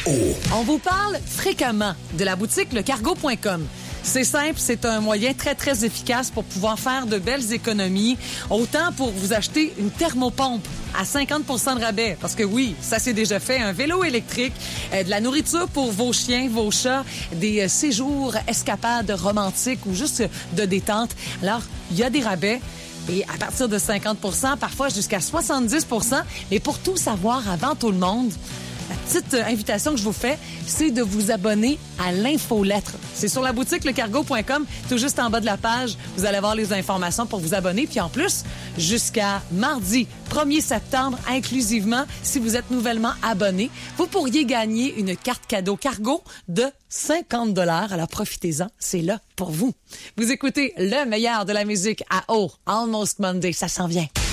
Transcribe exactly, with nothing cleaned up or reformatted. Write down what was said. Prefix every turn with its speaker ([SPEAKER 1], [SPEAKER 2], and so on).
[SPEAKER 1] On vous parle fréquemment de la boutique le cargo point com. C'est simple, c'est un moyen très, très efficace pour pouvoir faire de belles économies. Autant pour vous acheter une thermopompe à cinquante pour cent de rabais. Parce que oui, ça s'est déjà fait. Un vélo électrique, euh, de la nourriture pour vos chiens, vos chats, des euh, séjours, escapades romantiques ou juste euh, de détente. Alors, il y a des rabais. Et à partir de cinquante pour cent, parfois jusqu'à soixante-dix pour cent. Mais pour tout savoir avant tout le monde, la petite invitation que je vous fais, c'est de vous abonner à l'infolettre. C'est sur la boutique le cargo point com, tout juste en bas de la page. Vous allez avoir les informations pour vous abonner. Puis en plus, jusqu'à mardi premier septembre, inclusivement, si vous êtes nouvellement abonné, vous pourriez gagner une carte cadeau cargo de cinquante dollars. Alors profitez-en, c'est là pour vous. Vous écoutez le meilleur de la musique à eau, Almost Monday, ça s'en vient.